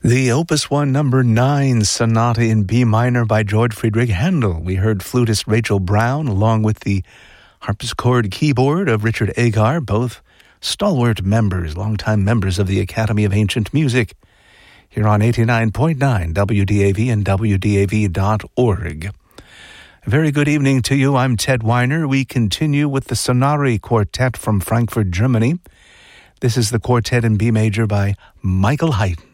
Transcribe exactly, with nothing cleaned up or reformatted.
The Opus one number nine Sonata in B minor by George Friedrich Handel. We heard flutist Rachel Brown along with the harpsichord keyboard of Richard Agar, both stalwart members, longtime members of the Academy of Ancient Music, here on eighty-nine point nine W D A V and W D A V dot org. A very good evening to you. I'm Ted Weiner. We continue with the Sonari Quartet from Frankfurt, Germany. This is the Quartet in B major by Michael Haydn.